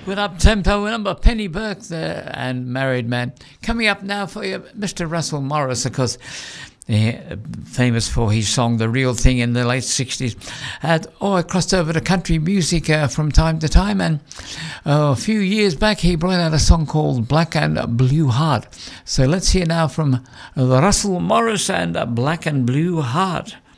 With up tempo number Penny Burke there and Married Man. Coming up now for you, Mr. Russell Morris, of course, famous for his song The Real Thing in the late 60s. I crossed over to country music from time to time, and a few years back he brought out a song called Black and Blue Heart. So let's hear now from Russell Morris and Black and Blue Heart.